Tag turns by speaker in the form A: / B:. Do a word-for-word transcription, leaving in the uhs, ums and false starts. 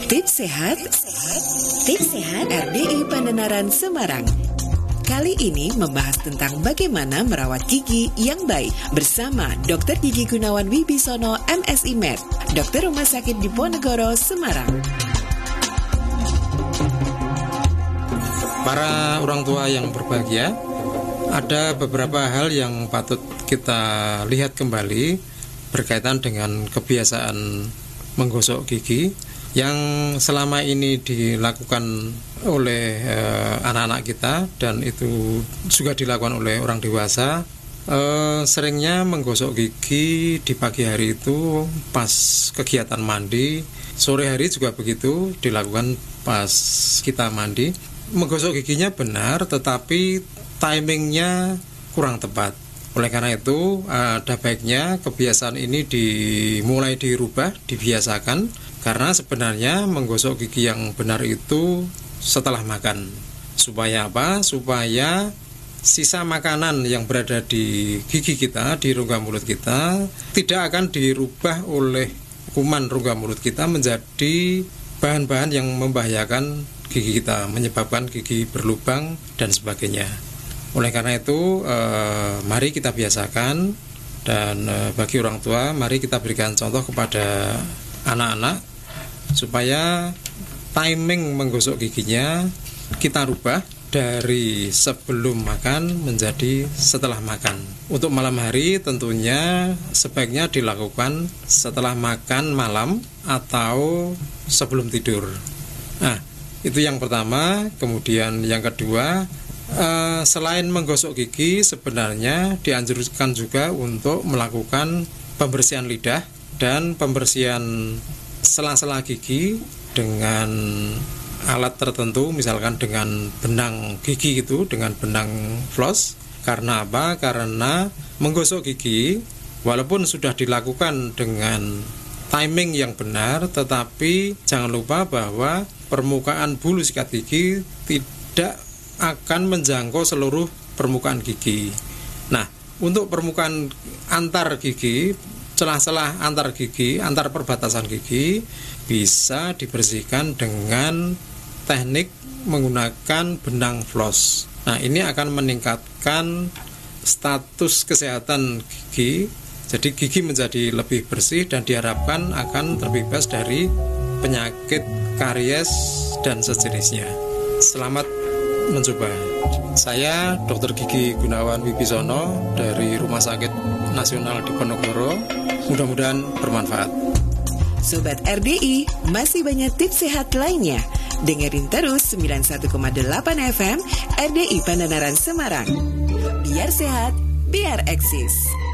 A: Tips sehat, tips sehat R D I Pandenaran Semarang. Kali ini membahas tentang bagaimana merawat gigi yang baik bersama dokter Gigi Gunawan Wibisono M Si Med, dokter Rumah Sakit Diponegoro, Semarang.
B: Para orang tua yang berbahagia, ada beberapa hal yang patut kita lihat kembali berkaitan dengan kebiasaan menggosok gigi yang selama ini dilakukan oleh eh, anak-anak kita, dan itu juga dilakukan oleh orang dewasa. Eh, seringnya menggosok gigi di pagi hari itu pas kegiatan mandi, sore hari juga begitu dilakukan pas kita mandi. Menggosok giginya benar, tetapi timingnya kurang tepat. Oleh karena itu, ada baiknya kebiasaan ini dimulai dirubah, dibiasakan. Karena sebenarnya menggosok gigi yang benar itu setelah makan. Supaya apa? Supaya sisa makanan yang berada di gigi kita, di rongga mulut kita, tidak akan dirubah oleh kuman rongga mulut kita menjadi bahan-bahan yang membahayakan gigi kita, menyebabkan gigi berlubang dan sebagainya. Oleh karena itu, eh, mari kita biasakan, dan eh, bagi orang tua, mari kita berikan contoh kepada anak-anak supaya timing menggosok giginya kita rubah dari sebelum makan menjadi setelah makan. Untuk malam hari tentunya sebaiknya dilakukan setelah makan malam atau sebelum tidur. Nah, itu yang pertama. Kemudian yang kedua, eh, selain menggosok gigi, sebenarnya dianjurkan juga untuk melakukan pembersihan lidah dan pembersihan sela-sela gigi dengan alat tertentu, misalkan dengan benang gigi itu, dengan benang floss. Karena apa? Karena menggosok gigi walaupun sudah dilakukan dengan timing yang benar, tetapi jangan lupa bahwa permukaan bulu sikat gigi tidak akan menjangkau seluruh permukaan gigi. Nah, untuk permukaan antar gigi, celah-celah antar gigi, antar perbatasan gigi bisa dibersihkan dengan teknik menggunakan benang floss. Nah, ini akan meningkatkan status kesehatan gigi. Jadi gigi menjadi lebih bersih dan diharapkan akan terbebas dari penyakit karies dan sejenisnya. Selamat mencoba. Saya dokter Gigi Gunawan Wibisono dari Rumah Sakit Nasional Diponegoro. Mudah-mudahan bermanfaat.
A: Sobat R D I, masih banyak tips sehat lainnya. Dengerin terus sembilan puluh satu koma delapan F M R D I Pandenaran Semarang. Biar sehat, biar eksis.